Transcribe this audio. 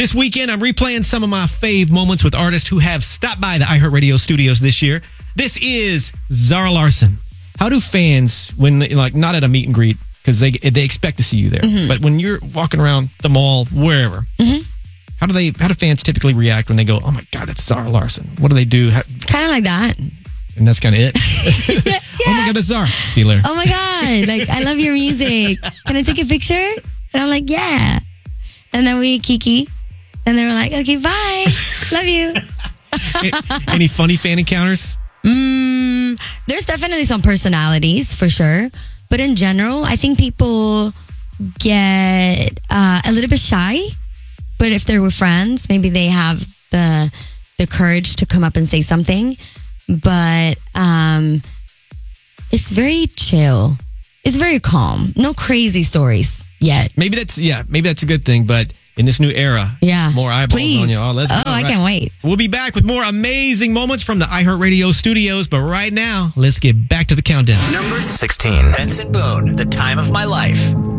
This weekend, I'm replaying some of my fave moments with artists who have stopped by the iHeartRadio studios this year. This is Zara Larsson. How do fans, when not at a meet and greet, because they expect to see you there, but when you're walking around the mall, wherever, how do fans typically react when they go, "Oh my God, that's Zara Larsson"? What do they do? Kind of like that. And that's kind of it. Yeah. Oh my God, that's Zara. See you later. Oh my God, I love your music. Can I take a picture? And I'm like, yeah. And then we kiki. And they were like, okay, bye. Love you. Any funny fan encounters? There's definitely some personalities for sure. But in general, I think people get a little bit shy. But if they're with friends, maybe they have the courage to come up and say something. But it's very chill. It's very calm. No crazy stories yet. Maybe that's a good thing, but in this new era, more eyeballs on you. Let's go. I can't wait. We'll be back with more amazing moments from the iHeartRadio studios, but right now, let's get back to the countdown. Number 16. Benson Boone, The Time of My Life.